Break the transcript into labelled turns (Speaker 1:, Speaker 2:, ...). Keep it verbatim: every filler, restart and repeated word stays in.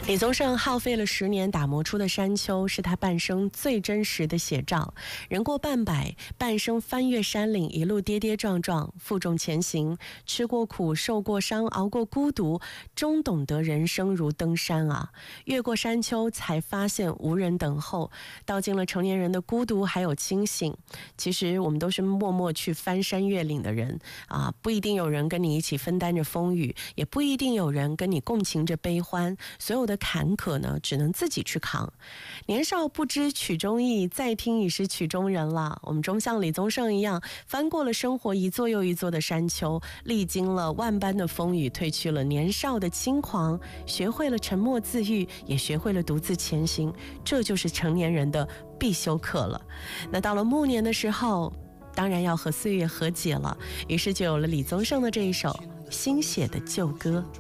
Speaker 1: 李宗盛耗费了十年打磨出的山丘，是他半生最真实的写照。人过半百，半生翻越山岭，一路跌跌撞撞，负重前行，吃过苦，受过伤，熬过孤独，终懂得人生如登山啊！越过山丘，才发现无人等候，道尽了成年人的孤独还有清醒。其实我们都是默默去翻山越岭的人啊，不一定有人跟你一起分担着风雨，也不一定有人跟你共情着悲欢，所有的坎坷呢，只能自己去扛。年少不知曲中意，再听已是曲中人了。我们终像李宗盛一样，翻过了生活一座又一座的山丘，历经了万般的风雨，褪去了年少的轻狂，学会了沉默自愈，也学会了独自前行。这就是成年人的必修课了。那到了暮年的时候，当然要和岁月和解了，于是就有了李宗盛的这一首新写的旧歌。